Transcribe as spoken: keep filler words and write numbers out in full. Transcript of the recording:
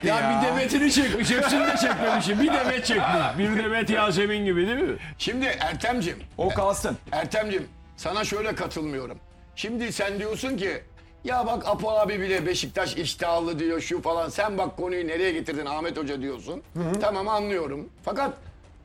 Ya, ya. bir demetini çekmiş. Hepsini de çekmemişim. Bir demet çekmiş. Bir demet Yasemin gibi değil mi? Şimdi Ertem'cim, O kalsın. Ertem'cim sana şöyle katılmıyorum. Şimdi sen diyorsun ki ya bak Apo abi bile Beşiktaş iştahlı diyor şu falan. Sen bak konuyu nereye getirdin Ahmet Hoca diyorsun. Tamam anlıyorum. Fakat